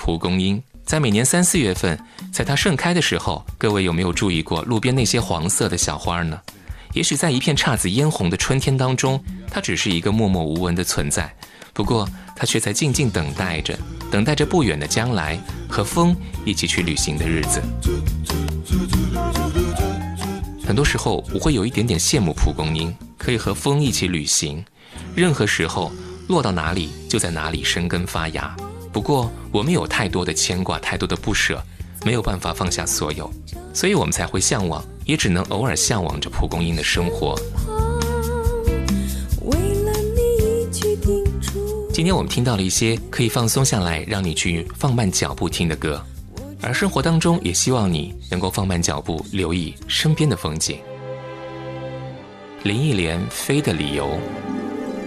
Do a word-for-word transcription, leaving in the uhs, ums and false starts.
蒲公英，在每年三四月份，在它盛开的时候，各位有没有注意过路边那些黄色的小花呢？也许在一片姹紫嫣红的春天当中，它只是一个默默无闻的存在，不过它却在静静等待着，等待着不远的将来和风一起去旅行的日子。很多时候我会有一点点羡慕蒲公英，可以和风一起旅行，任何时候落到哪里就在哪里生根发芽。不过我们有太多的牵挂，太多的不舍，没有办法放下所有，所以我们才会向往，也只能偶尔向往着蒲公英的生活。今天我们听到了一些可以放松下来，让你去放慢脚步听的歌，而生活当中也希望你能够放慢脚步，留意身边的风景。林忆莲《飞的理由》。